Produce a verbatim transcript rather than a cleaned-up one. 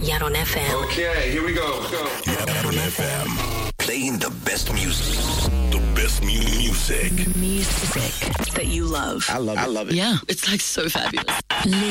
Yaron F M. Okay, here we go. go. Yaron F M. Playing the best music. The best mu- music. Music that you love. I love it. I love it. Yeah, it's like so fabulous.